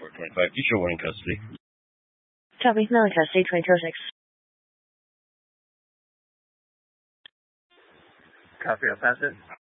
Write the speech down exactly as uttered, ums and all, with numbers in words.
four twenty-five. Future one in custody. Copy. Male in custody, twenty-two oh six. Copy, I'll pass it.